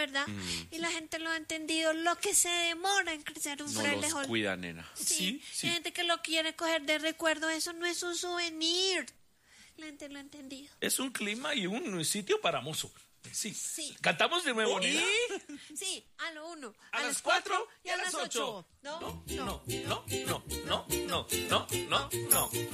¿verdad? Y la gente lo ha entendido, lo que se demora en crecer un No fraile los Hall. cuida, nena. Sí, Sí. hay gente que lo quiere coger de recuerdo, eso no es un souvenir. La gente lo ha entendido. Es un clima y un sitio para mozo. Sí. Sí. Cantamos de nuevo, nena. Sí, a lo 1, A las 4 y a las 8. No, No, no, no, no, no, no, no, no, no.